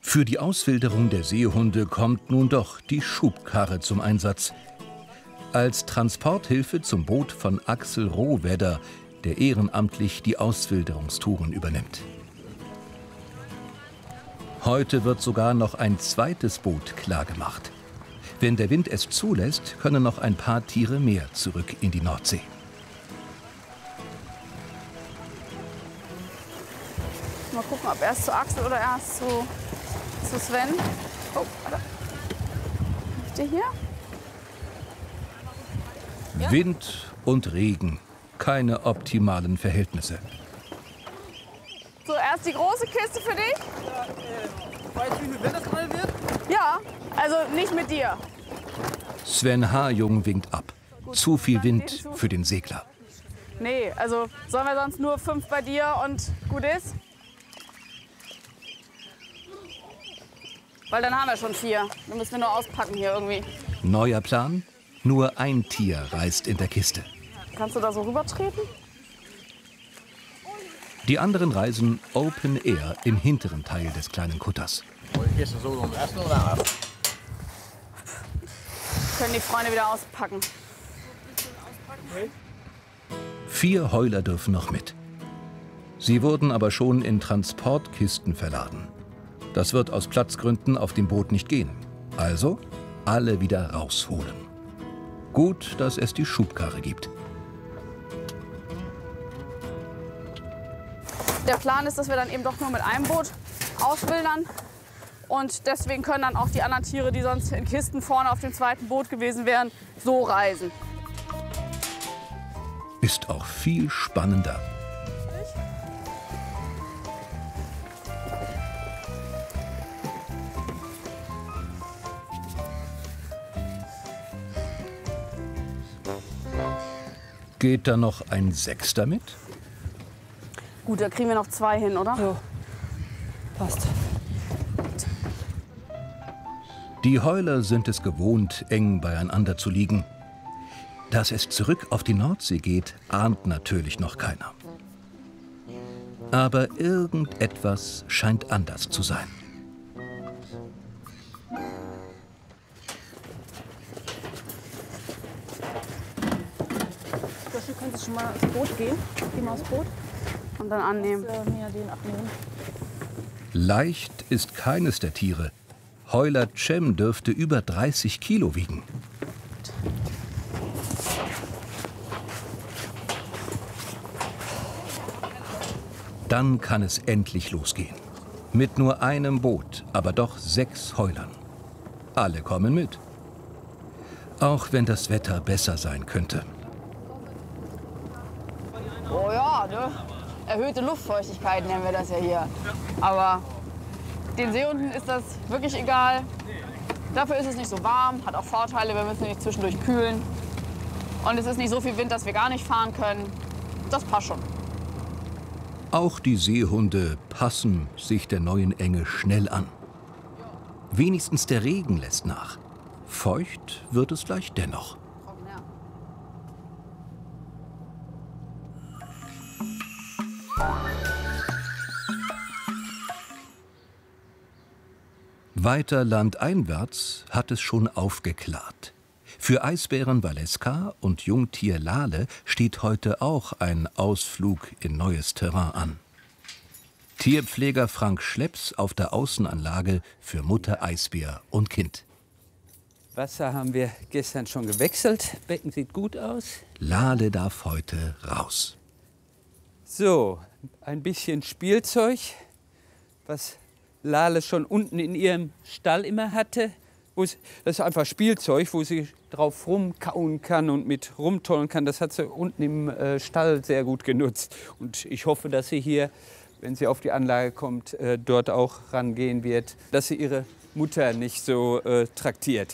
Für die Auswilderung der Seehunde kommt nun doch die Schubkarre zum Einsatz. Als Transporthilfe zum Boot von Axel Rohwedder, der ehrenamtlich die Auswilderungstouren übernimmt. Heute wird sogar noch ein zweites Boot klargemacht. Wenn der Wind es zulässt, können noch ein paar Tiere mehr zurück in die Nordsee. Mal gucken, ob erst zu Axel oder erst zu Sven. Oh, warte. Ist der hier? Ja? Wind und Regen, keine optimalen Verhältnisse. So, erst die große Kiste für dich? Ja, weißt du, wie viel Wind das gerade wird? Ja, also nicht mit dir. Sven Harjung winkt ab. Zu viel Wind für den Segler. Nee, also sollen wir sonst nur 5 bei dir und gut ist? Weil dann haben wir schon 4. Dann müssen wir nur auspacken hier irgendwie. Neuer Plan? Nur ein Tier reist in der Kiste. Kannst du da so rübertreten? Die anderen reisen Open Air im hinteren Teil des kleinen Kutters. Gehst du so um Essen oder ab? Können die Freunde wieder auspacken. 4 Heuler dürfen noch mit. Sie wurden aber schon in Transportkisten verladen. Das wird aus Platzgründen auf dem Boot nicht gehen. Also alle wieder rausholen. Gut, dass es die Schubkarre gibt. Der Plan ist, dass wir dann eben doch nur mit einem Boot auswildern. Und deswegen können dann auch die anderen Tiere, die sonst in Kisten vorne auf dem zweiten Boot gewesen wären, so reisen. Ist auch viel spannender. Geht da noch ein 6. mit? Gut, da kriegen wir noch 2 hin, oder? Jo, passt. Die Heuler sind es gewohnt, eng beieinander zu liegen. Dass es zurück auf die Nordsee geht, ahnt natürlich noch keiner. Aber irgendetwas scheint anders zu sein. Du könntest schon mal ins Boot gehen. Geh mal aufs Boot. Und dann annehmen. Mir den abnehmen. Leicht ist keines der Tiere. Heuler Cem dürfte über 30 Kilo wiegen. Dann kann es endlich losgehen. Mit nur einem Boot, aber doch 6 Heulern. Alle kommen mit. Auch wenn das Wetter besser sein könnte. Oh ja, ne? Erhöhte Luftfeuchtigkeit nennen wir das ja hier. Aber den Seehunden ist das wirklich egal. Dafür ist es nicht so warm, hat auch Vorteile, wir müssen nicht zwischendurch kühlen. Und es ist nicht so viel Wind, dass wir gar nicht fahren können. Das passt schon. Auch die Seehunde passen sich der neuen Enge schnell an. Wenigstens der Regen lässt nach. Feucht wird es gleich dennoch. Weiter landeinwärts hat es schon aufgeklart. Für Eisbären Valeska und Jungtier Lale steht heute auch ein Ausflug in neues Terrain an. Tierpfleger Frank Schlepps auf der Außenanlage für Mutter Eisbär und Kind. Wasser haben wir gestern schon gewechselt. Becken sieht gut aus. Lale darf heute raus. So, ein bisschen Spielzeug, was Lale schon unten in ihrem Stall immer hatte. Das ist einfach Spielzeug, wo sie drauf rumkauen kann und mit rumtollen kann. Das hat sie unten im Stall sehr gut genutzt. Und ich hoffe, dass sie hier, wenn sie auf die Anlage kommt, dort auch rangehen wird, dass sie ihre Mutter nicht so traktiert.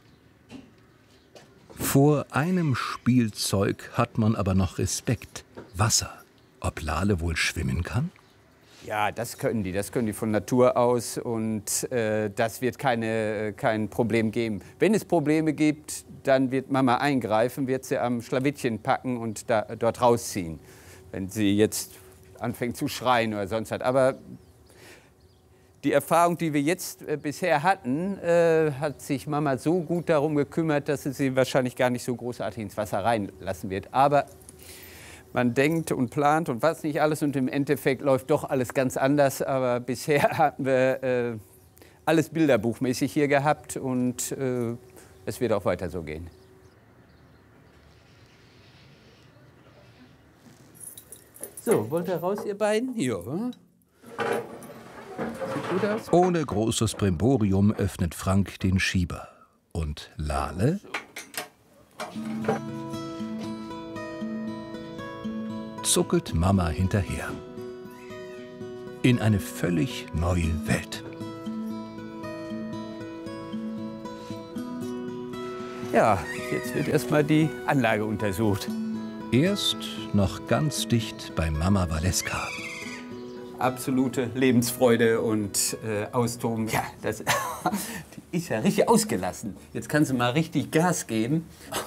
Vor einem Spielzeug hat man aber noch Respekt. Wasser. Ob Lale wohl schwimmen kann? Ja, das können die von Natur aus und das wird kein Problem geben. Wenn es Probleme gibt, dann wird Mama eingreifen, wird sie am Schlawittchen packen und dort rausziehen, wenn sie jetzt anfängt zu schreien oder sonst was. Aber die Erfahrung, die wir jetzt bisher hatten, hat sich Mama so gut darum gekümmert, dass sie wahrscheinlich gar nicht so großartig ins Wasser reinlassen wird. Aber man denkt und plant und was nicht alles und im Endeffekt läuft doch alles ganz anders. Aber bisher hatten wir alles bilderbuchmäßig hier gehabt und es wird auch weiter so gehen. So, wollt ihr raus, ihr beiden? Ja. Sieht gut aus. Ohne großes Brimborium öffnet Frank den Schieber. Und Lale? Zuckelt Mama hinterher. In eine völlig neue Welt. Ja, jetzt wird erstmal die Anlage untersucht. Erst noch ganz dicht bei Mama Valeska. Absolute Lebensfreude und Austoben. Ja, das die ist ja richtig ausgelassen. Jetzt kannst du mal richtig Gas geben.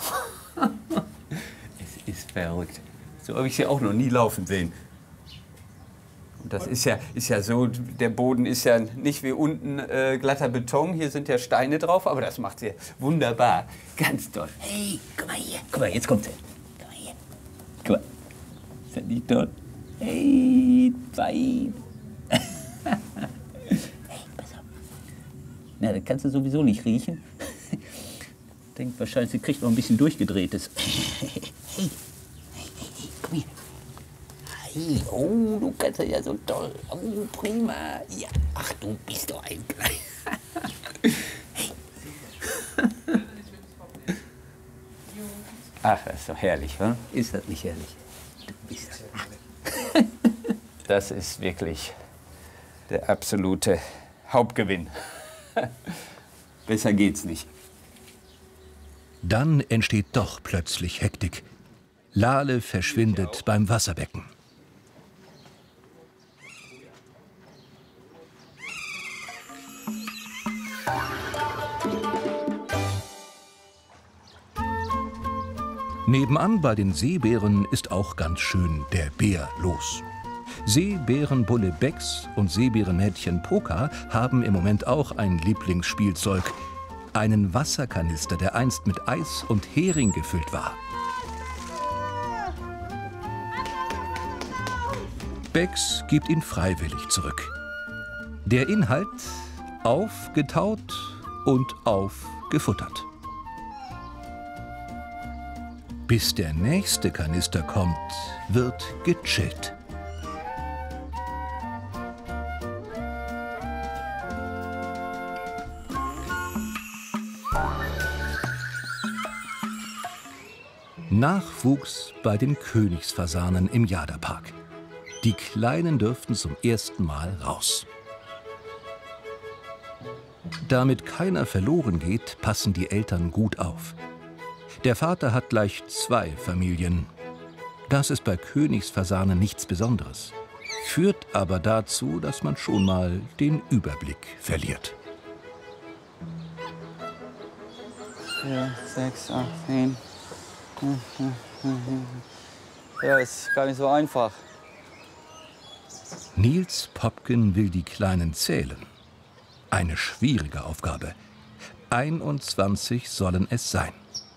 Es ist verrückt. So habe ich sie auch noch nie laufen sehen. Und das ist ja so, der Boden ist ja nicht wie unten glatter Beton. Hier sind ja Steine drauf, aber das macht sie wunderbar. Ganz toll. Hey, guck mal hier. Guck mal, jetzt kommt sie. Guck mal hier. Guck mal. Ist das nicht toll? Hey, Bein. Hey, pass auf. Na, das kannst du sowieso nicht riechen. Denkt wahrscheinlich, sie kriegt noch ein bisschen durchgedrehtes. Hey, komm hier. Hey, oh, du kannst ja so toll. Oh, prima. Ja, ach, du bist doch ein Kleiner. Hey. Ach, das ist doch herrlich, wa? Ist das nicht herrlich? Du bist das. Das ist wirklich der absolute Hauptgewinn. Besser geht's nicht. Dann entsteht doch plötzlich Hektik. Lale verschwindet beim Wasserbecken. Nebenan bei den Seebären ist auch ganz schön der Bär los. Seebärenbulle Bex und Seebärenmädchen Poka haben im Moment auch ein Lieblingsspielzeug. Einen Wasserkanister, der einst mit Eis und Hering gefüllt war. Bex gibt ihn freiwillig zurück. Der Inhalt aufgetaut und aufgefuttert. Bis der nächste Kanister kommt, wird gechillt. Nachwuchs bei den Königsfasanen im Jadrpark. Die Kleinen dürften zum ersten Mal raus. Damit keiner verloren geht, passen die Eltern gut auf. Der Vater hat gleich 2 Familien. Das ist bei Königsfasanen nichts Besonderes. Führt aber dazu, dass man schon mal den Überblick verliert. 4, 6, 8, 10. Ja, ist gar nicht so einfach. Nils Popken will die Kleinen zählen. Eine schwierige Aufgabe. 21 sollen es sein.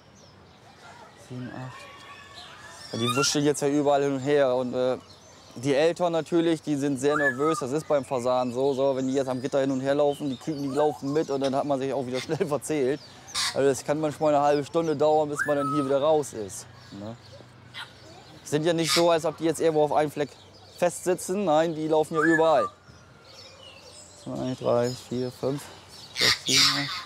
7, 8. Ja, die wuscheln jetzt ja überall hin und her. Und die Eltern natürlich, die sind sehr nervös. Das ist beim Fasan so. Wenn die jetzt am Gitter hin und her laufen, die Küken, die laufen mit und dann hat man sich auch wieder schnell verzählt. Also das kann manchmal eine halbe Stunde dauern, bis man dann hier wieder raus ist. Ne? Sind ja nicht so, als ob die jetzt irgendwo auf einem Fleck festsitzen. Nein, die laufen ja überall. 2, 3, 4, 5, 6, 7,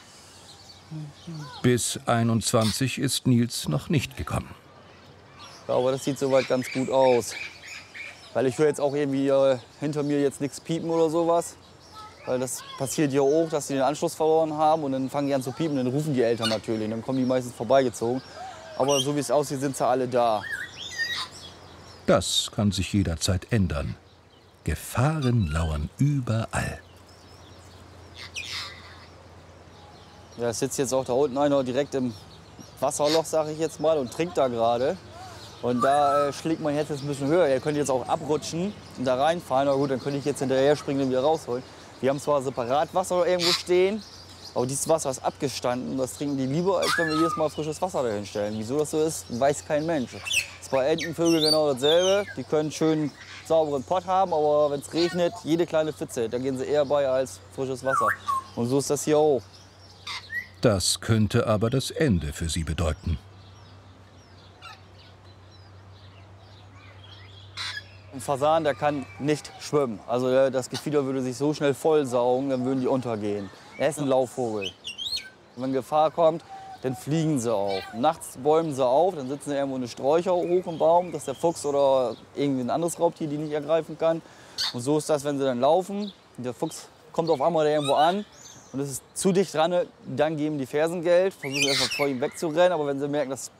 8. Bis 21 ist Nils noch nicht gekommen. Ja, aber das sieht soweit ganz gut aus. Weil ich höre jetzt auch irgendwie hinter mir jetzt nichts piepen oder sowas. Weil das passiert ja auch, dass sie den Anschluss verloren haben und dann fangen die an zu piepen und dann rufen die Eltern natürlich. Dann kommen die meistens vorbeigezogen. Aber so wie es aussieht, sind sie alle da. Das kann sich jederzeit ändern. Gefahren lauern überall. Ja, es sitzt jetzt auch da unten einer direkt im Wasserloch, sage ich jetzt mal, und trinkt da gerade. Und da schlägt mein Herz jetzt ein bisschen höher. Er könnte jetzt auch abrutschen und da reinfallen. Aber gut, dann könnte ich jetzt hinterher springen und wieder rausholen. Die haben zwar separat Wasser irgendwo stehen, aber dieses Wasser ist abgestanden. Das trinken die lieber, als wenn wir jedes Mal frisches Wasser dahin stellen. Wieso das so ist, weiß kein Mensch. Das ist bei Entenvögeln genau dasselbe. Die können schön sauberen Pott haben, aber wenn es regnet, jede kleine Pfütze, da gehen sie eher bei als frisches Wasser. Und so ist das hier auch. Das könnte aber das Ende für sie bedeuten. Ein Fasan, der kann nicht schwimmen. Also das Gefieder würde sich so schnell vollsaugen, dann würden die untergehen. Er ist ein Laufvogel. Wenn Gefahr kommt, dann fliegen sie auch. Nachts bäumen sie auf, dann sitzen sie irgendwo in den Sträucher hoch im Baum, dass der Fuchs oder irgendwie ein anderes Raubtier die nicht ergreifen kann. Und so ist das, wenn sie dann laufen. Der Fuchs kommt auf einmal irgendwo an und es ist zu dicht dran, dann geben die Fersen Geld, versuchen erstmal vor ihm wegzurennen. Aber wenn sie merken, das